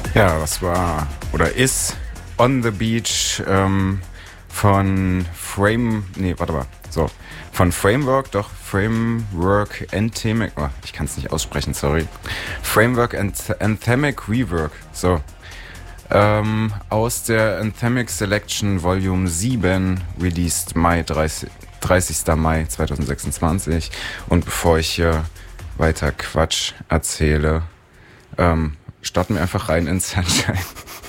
Ja, das war oder ist On the Beach von Framework Anthemic, oh, ich kann es nicht aussprechen, sorry. Framework Anthemic Rework, so. Aus der Anthemic Selection Volume 7, released 30. Mai 2026. Und bevor ich hier weiter Quatsch erzähle, starten wir einfach rein in Sunshine.